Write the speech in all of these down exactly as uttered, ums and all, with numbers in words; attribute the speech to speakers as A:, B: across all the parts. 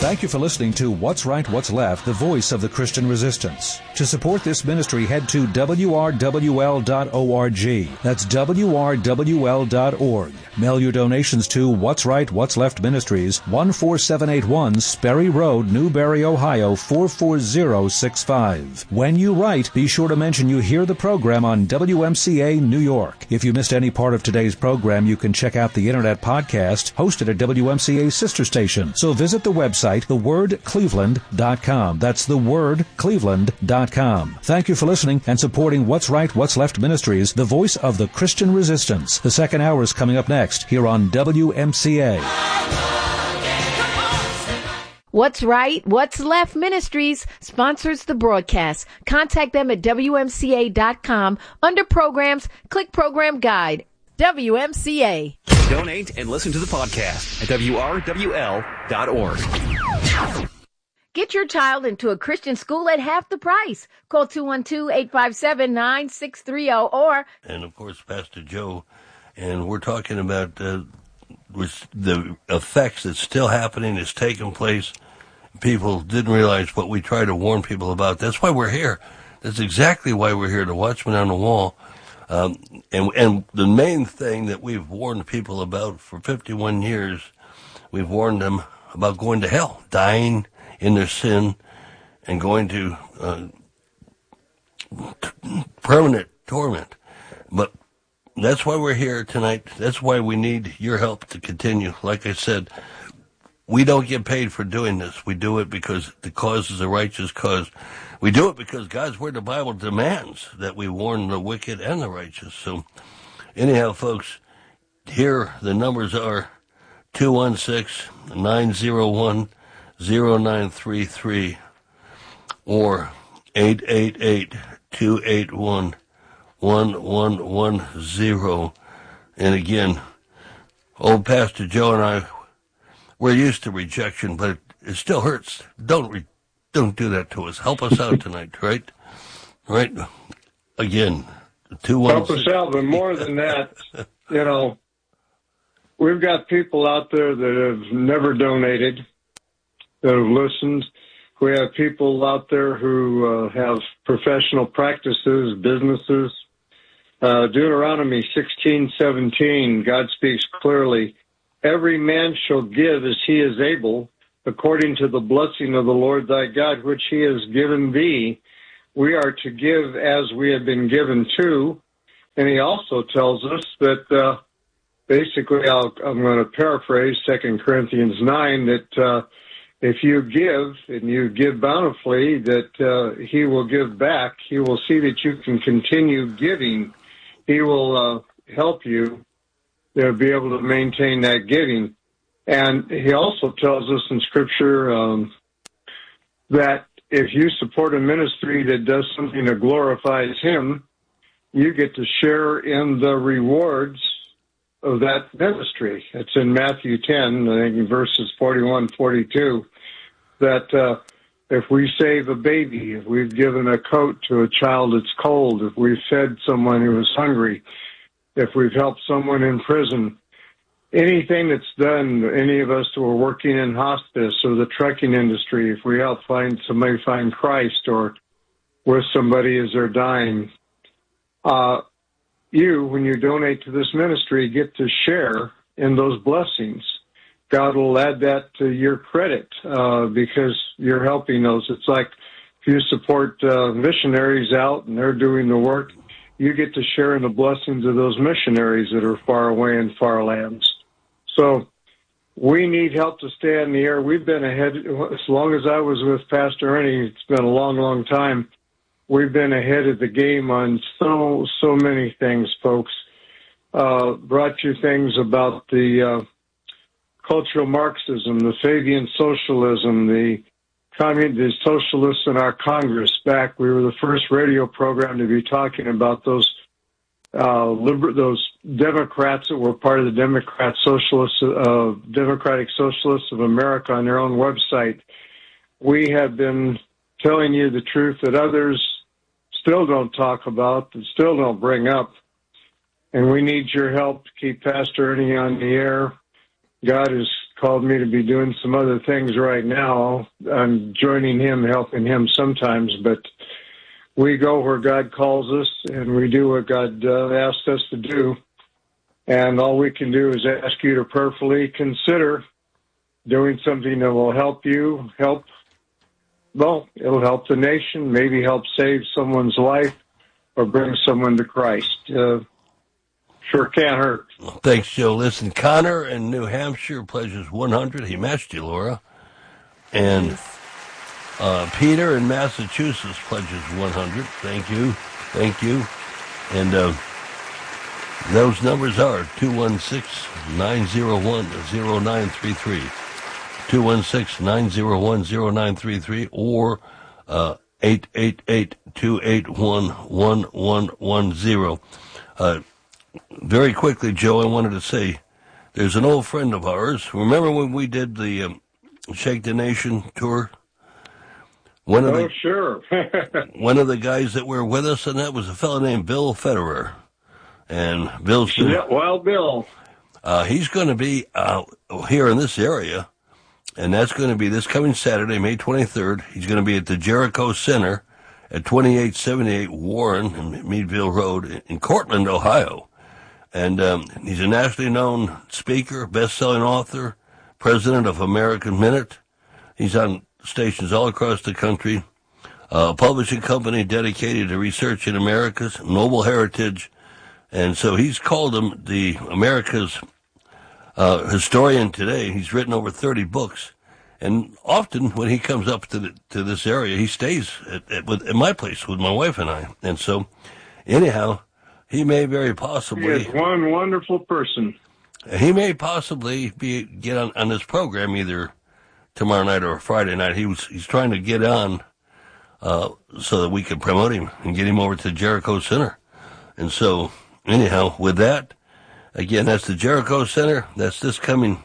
A: Thank you for listening to What's Right, What's Left, the voice of the Christian resistance. To support this ministry, head to W R W L dot org. That's W R W L dot org. Mail your donations to What's Right, What's Left Ministries, one four seven eight one Sperry Road, Newberry, Ohio, four four zero six five. When you write, be sure to mention you hear the program on W M C A New York. If you missed any part of today's program, you can check out the Internet podcast hosted at W M C A's sister station. So visit the website, the word cleveland dot com. That's the word cleveland dot com. Thank you for listening and supporting What's Right, What's Left Ministries, the voice of the Christian resistance. The second hour is coming up next here on W M C A.
B: What's Right, What's Left Ministries sponsors the broadcast. Contact them at W M C A dot com. Under programs, click program guide. W M C A.
C: Donate and listen to the podcast at W R W L dot org.
B: Get your child into a Christian school at half the price. Call two one two, eight five seven, nine six three zero or...
D: And, of course, Pastor Joe, and we're talking about uh, the effects that's still happening, that's taking place. People didn't realize what we try to warn people about. That's why we're here. That's exactly why we're here, the Watchman on the Wall. Um, and, and the main thing that we've warned people about for fifty-one years, we've warned them about going to hell, dying in their sin, and going to uh, t- permanent torment. But that's why we're here tonight. That's why we need your help to continue. Like I said, we don't get paid for doing this. We do it because the cause is a righteous cause. We do it because God's Word, the Bible, demands that we warn the wicked and the righteous. So anyhow, folks, here the numbers are two one six, nine zero one, zero nine three three or eight eight eight, two eight one, one one one zero. And again, old Pastor Joe and I, we're used to rejection, but it, it still hurts. Don't re- don't do that to us. Help us out tonight, right? Right? Again, two one
E: help us out, but more than that, you know, we've got people out there that have never donated, that have listened. We have people out there who uh, have professional practices, businesses. Uh, Deuteronomy sixteen seventeen, God speaks clearly. Every man shall give as he is able, according to the blessing of the Lord thy God, which he has given thee. We are to give as we have been given to. And he also tells us that, uh, basically, I'll, I'm going to paraphrase Second Corinthians nine, that uh, if you give, and you give bountifully, that uh, he will give back. He will see that you can continue giving. He will uh, help you to be able to maintain that giving. And he also tells us in Scripture um, that if you support a ministry that does something that glorifies him, you get to share in the rewards of that ministry. It's in Matthew ten, I think in verses forty-one, forty-two, that uh, if we save a baby, if we've given a coat to a child that's cold, if we've fed someone who is hungry, if we've helped someone in prison, anything that's done, any of us who are working in hospice or the trucking industry, if we help find somebody find Christ or with somebody as they're dying, uh, you, when you donate to this ministry, get to share in those blessings. God will add that to your credit uh, because you're helping those. It's like if you support uh, missionaries out and they're doing the work, you get to share in the blessings of those missionaries that are far away in far lands. So we need help to stay in the air. We've been ahead, as long as I was with Pastor Ernie, it's been a long, long time. We've been ahead of the game on so, so many things, folks. Uh, brought you things about the uh, cultural Marxism, the Fabian socialism, the communist, the socialists in our Congress back. We were the first radio program to be talking about those uh, liber- those Democrats that were part of the Democrat Socialists, uh, Democratic Socialists of America on their own website. We have been telling you the truth that others still don't talk about, and still don't bring up. And we need your help to keep Pastor Ernie on the air. God has called me to be doing some other things right now. I'm joining him, helping him sometimes, but we go where God calls us, and we do what God uh, asks us to do. And all we can do is ask you to prayerfully consider doing something that will help you, help, well, it'll help the nation, maybe help save someone's life or bring someone to Christ. Uh, sure can't hurt.
D: Thanks, Joe. Listen, Connor in New Hampshire pledges one hundred. He matched you, Laura. And uh, Peter in Massachusetts pledges one hundred. Thank you. Thank you. And uh, those numbers are two one six, nine zero one, zero nine three three. two one six, nine zero one, zero nine three three or uh, eight eight eight, two eight one, one one one zero. Uh, very quickly, Joe, I wanted to say there's an old friend of ours. Remember when we did the um, Shake the Nation tour? One of
E: oh,
D: the,
E: sure.
D: one of the guys that were with us, and that was a fellow named Bill Federer. And Bill's been,
E: yeah, well, Bill.
D: Uh, he's going to be uh, here in this area. And that's going to be this coming Saturday, May twenty-third. He's going to be at the Jericho Center at twenty-eight seventy-eight Warren and Meadville Road in Cortland, Ohio. And um, he's a nationally known speaker, best-selling author, president of American Minute. He's on stations all across the country. Uh, a publishing company dedicated to research in America's noble heritage. And so he's called him the America's Uh, historian today. He's written over thirty books, and often when he comes up to the, to this area, he stays at, at, with, at my place with my wife and I. And so, anyhow, he may very possibly
E: He is one wonderful person.
D: He may possibly be get on, on this program either tomorrow night or Friday night. He was he's trying to get on uh, so that we can promote him and get him over to Jericho Center. And so, anyhow, with that. Again, that's the Jericho Center. That's this coming,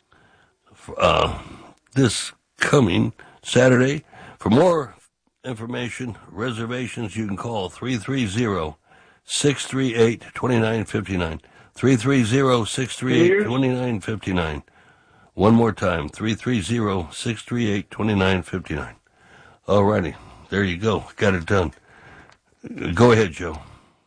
D: uh, this coming Saturday. For more information, reservations, you can call three three zero, six three eight, two nine five nine. three three zero, six three eight, two nine five nine. One more time, three three zero, six three eight, two nine five nine. All righty. There you go. Got it done. Go ahead, Joe.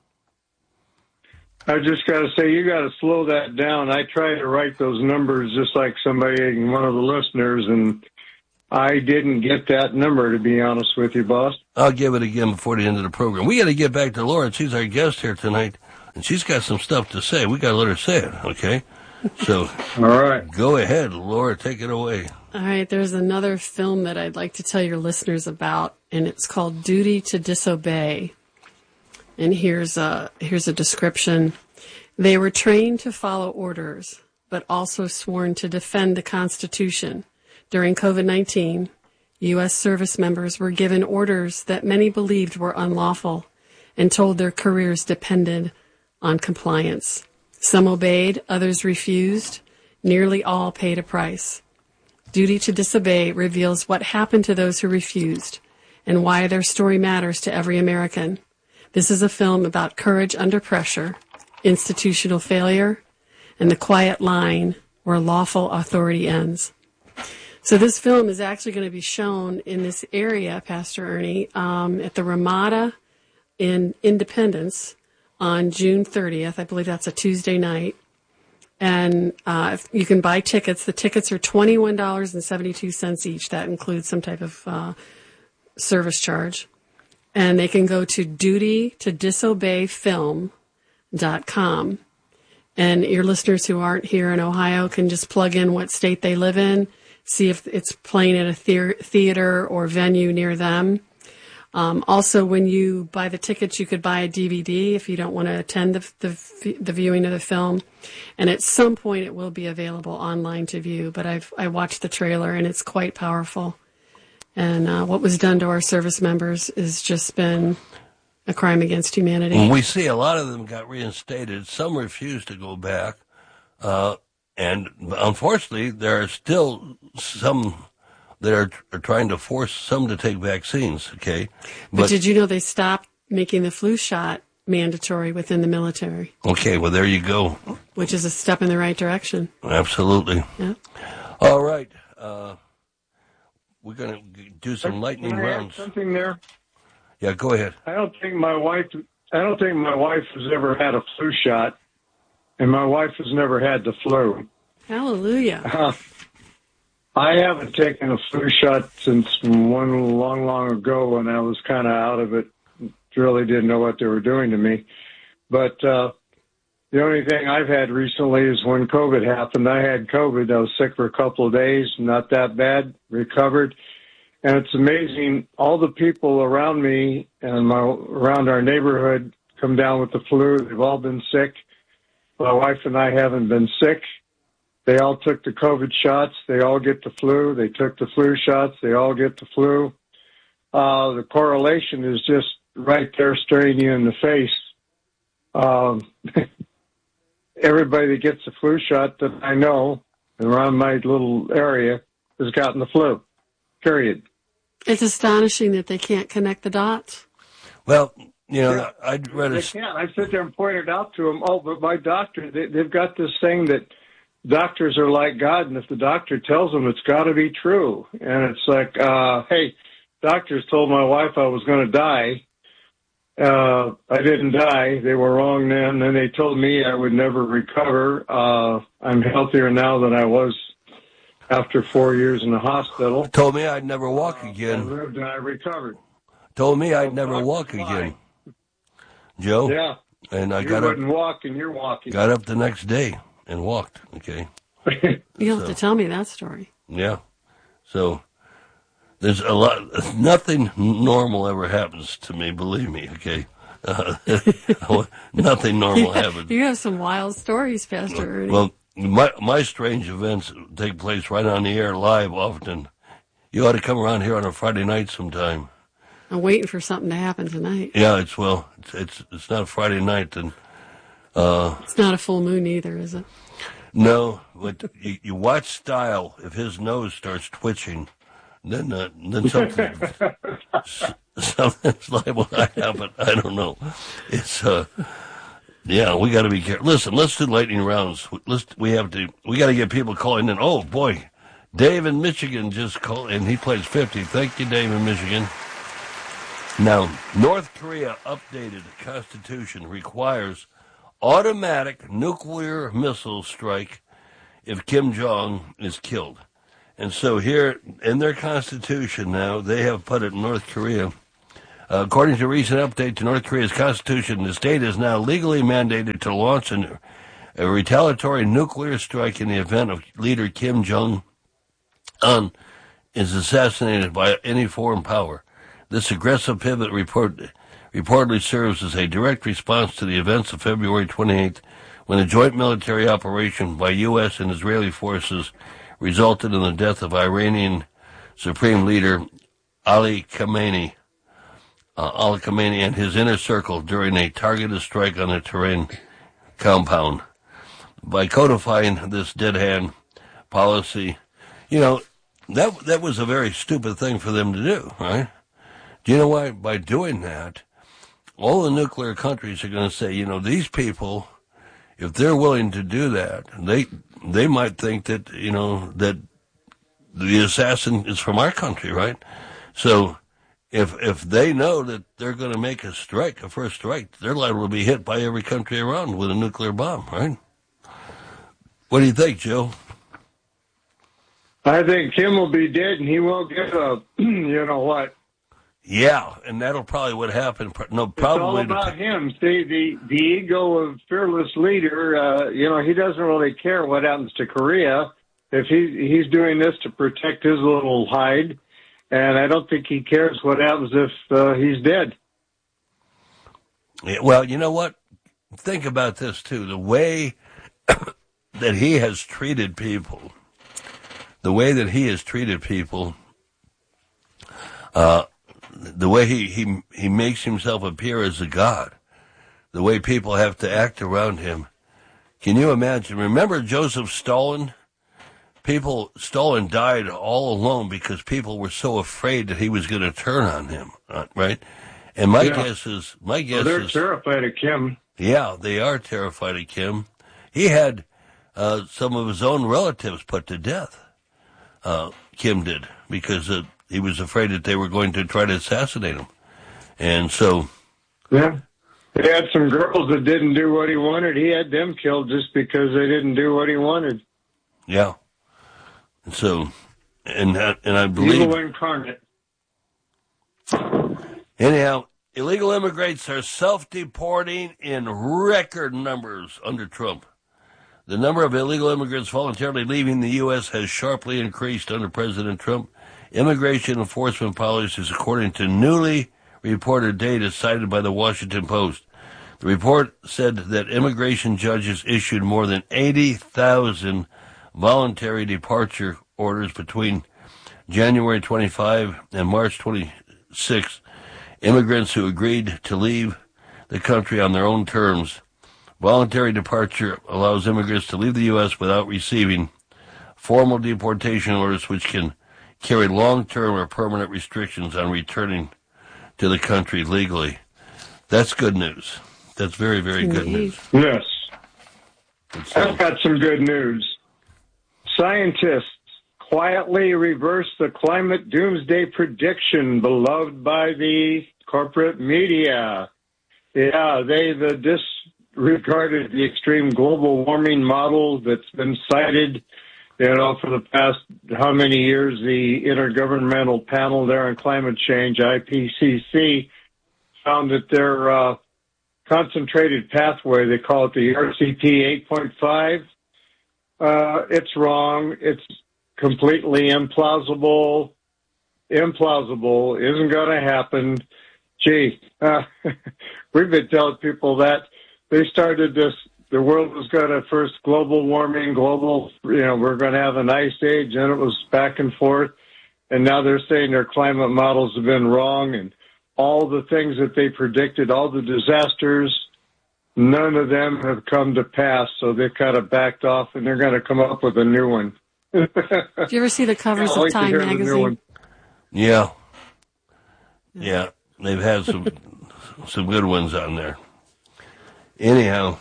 E: I just got to say, you got to slow that down. I try to write those numbers just like somebody, one of the listeners, and I didn't get that number, to be honest with you, boss.
D: I'll give it again before the end of the program. We got to get back to Laura. She's our guest here tonight, and she's got some stuff to say. We got to let her say it, okay? So,
E: all right.
D: Go ahead, Laura. Take it away.
F: All right. There's another film that I'd like to tell your listeners about, and it's called Duty to Disobey. And here's a, here's a description. They were trained to follow orders, but also sworn to defend the Constitution. During COVID nineteen, U S service members were given orders that many believed were unlawful and told their careers depended on compliance. Some obeyed, others refused. Nearly all paid a price. Duty to Disobey reveals what happened to those who refused and why their story matters to every American. This is a film about courage under pressure, institutional failure, and the quiet line where lawful authority ends. So this film is actually going to be shown in this area, Pastor Ernie, um, at the Ramada in Independence on June thirtieth. I believe that's a Tuesday night. And uh, you can buy tickets. The tickets are twenty-one dollars and seventy-two cents each. That includes some type of uh, service charge. And they can go to duty to disobey film dot com. And your listeners who aren't here in Ohio can just plug in what state they live in, see if it's playing at a the- theater or venue near them. Um, also, when you buy the tickets, you could buy a D V D if you don't want to attend the, the, the viewing of the film. And at some point, it will be available online to view. But I've I watched the trailer, and it's quite powerful. And uh, what was done to our service members has just been a crime against humanity.
D: Well, we see a lot of them got reinstated. Some refused to go back. Uh, and unfortunately, there are still some that are, are trying to force some to take vaccines, okay?
F: But, but did you know they stopped making the flu shot mandatory within the military?
D: Okay, well, there you go.
F: Which is a step in the right direction.
D: Absolutely.
F: Yeah.
D: All right. Uh, we're going to do some lightning
E: Can I add
D: rounds.
E: something there?
D: Yeah, go ahead.
E: I don't think my wife. I don't think my wife has ever had a flu shot, and my wife has never had the flu.
F: Hallelujah.
E: Uh, I haven't taken a flu shot since one long, long ago when I was kind of out of it. Really didn't know what they were doing to me. But uh, the only thing I've had recently is when COVID happened. I had COVID. I was sick for a couple of days, not that bad, recovered. And it's amazing, all the people around me and my, around our neighborhood come down with the flu. They've all been sick. My wife and I haven't been sick. They all took the COVID shots. They all get the flu. They took the flu shots. They all get the flu. Uh, the correlation is just right there staring you in the face. Um, everybody that gets the flu shot that I know around my little area has gotten the flu, period.
F: It's astonishing that they can't connect the dots.
D: Well, you know,
E: Yeah,
D: I'd read
E: They
D: a...
E: can't. I sit there and pointed out to them, oh, but my doctor, they, they've got this thing that doctors are like God, and if the doctor tells them, it's got to be true. And it's like, uh, hey, doctors told my wife I was going to die. Uh, I didn't die. They were wrong then. Then they told me I would never recover. Uh, I'm healthier now than I was after four years in the hospital.
D: Told me I'd never walk
E: I
D: again.
E: lived and I recovered.
D: Told me I'd
E: Oh,
D: never
E: doctors
D: walk
E: lie.
D: again. Joe?
E: Yeah.
D: And I
E: You
D: got up,
E: wouldn't walk, and you're walking.
D: got up the next day and walked, okay?
F: You'll have
D: So-
F: to tell me that story.
D: Yeah. So there's a lot, nothing normal ever happens to me, believe me, okay? Uh, nothing normal happens.
F: You have some wild stories, Pastor Ernie.
D: Well, my my strange events take place right on the air live often. You ought to come around here on a Friday night sometime.
F: I'm waiting for something to happen tonight.
D: Yeah, it's, well, it's it's, it's not Friday night, and uh,
F: It's not a full moon either, is it?
D: no, but you, you watch Style. If his nose starts twitching, then uh, then something something's liable to happen. I don't know. It's uh, yeah, we got to be careful. Listen, let's do lightning rounds. Let's we have to we got to get people calling in. Oh boy, Dave in Michigan just called, and he plays fifty. Thank you, Dave in Michigan. Now, North Korea updated constitution requires automatic nuclear missile strike if Kim Jong is killed. And so here in their constitution now, they have put it in North Korea. Uh, according to a recent update to North Korea's constitution, the state is now legally mandated to launch an, a retaliatory nuclear strike in the event of leader Kim Jong-un is assassinated by any foreign power. This aggressive pivot report, reportedly serves as a direct response to the events of February twenty-eighth, when a joint military operation by U S and Israeli forces resulted in the death of Iranian Supreme Leader Ali Khamenei, uh, Ali Khamenei and his inner circle during a targeted strike on the Tehran compound. By codifying this dead hand policy, you know, that that was a very stupid thing for them to do, right? Do you know why? By doing that, all the nuclear countries are going to say, you know, these people, if they're willing to do that, they they might think that, you know, that the assassin is from our country, right? So if if they know that they're going to make a strike, a first strike, they're liable to be hit by every country around with a nuclear bomb, right? What do you think, Joe?
E: I think Kim will be dead, and he won't get a, you know what?
D: Yeah, and that'll probably what happened. No, probably.
E: It's all about him. See, the, the ego of fearless leader, uh, you know, he doesn't really care what happens to Korea. If he he's doing this to protect his little hide, and I don't think he cares what happens if uh, he's dead.
D: Yeah, well, you know what? Think about this, too. The way that he has treated people, the way that he has treated people, uh, the way he, he, he makes himself appear as a god, the way people have to act around him. Can you imagine? Remember Joseph Stalin? People, Stalin died all alone because people were so afraid that he was going to turn on him, right? And my
E: Yeah.
D: guess is, my guess
E: Well, they're
D: is,
E: terrified of Kim.
D: yeah, they are terrified of Kim. He had uh, some of his own relatives put to death. uh, Kim did, because uh, he was afraid that they were going to try to assassinate him. And so...
E: Yeah. He had some girls that didn't do what he wanted. He had them killed just because they didn't do what he wanted.
D: Yeah. And so, and, and I believe...
E: Evil incarnate.
D: Anyhow, illegal immigrants are self-deporting in record numbers under Trump. The number of illegal immigrants voluntarily leaving the U S has sharply increased under President Trump. Immigration enforcement policies, according to newly reported data cited by the Washington Post. The report said that immigration judges issued more than eighty thousand voluntary departure orders between January twenty-fifth and March twenty-sixth. Immigrants who agreed to leave the country on their own terms. Voluntary departure allows immigrants to leave the U S without receiving formal deportation orders, which can carry long-term or permanent restrictions on returning to the country legally. That's good news. That's very, very good news.
E: Yes.
D: So,
E: I've got some good news. Scientists quietly reverse the climate doomsday prediction beloved by the corporate media. Yeah, they've uh, disregarded the extreme global warming model that's been cited, you know, for the past how many years. The Intergovernmental Panel there on Climate Change, I P C C, found that their uh, concentrated pathway, they call it the R C P eight point five, uh, it's wrong. It's completely implausible. Implausible. Isn't going to happen. Gee, uh, we've been telling people that. They started this, the world was going to first global warming, global, you know, we're going to have an ice age, and it was back and forth. And now they're saying their climate models have been wrong, and all the things that they predicted, all the disasters, none of them have come to pass. So they've kind of backed off, and they're going to come up with a new one.
F: Do you ever see the covers of Time magazine?
D: Yeah. Yeah. They've had some some good ones on there. Anyhow,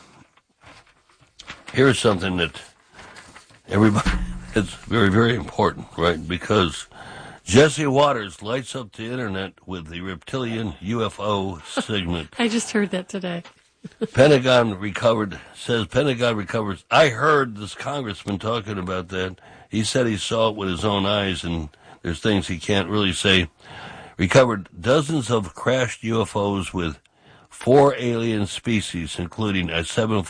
D: here's something that everybody, it's very, very important, right? Because Jesse Waters lights up the internet with the reptilian U F O segment.
F: I just heard that today.
D: Pentagon recovered, says Pentagon recovers. I heard this congressman talking about that. He said he saw it with his own eyes, and there's things he can't really say. Recovered dozens of crashed U F Os with four alien species, including a seven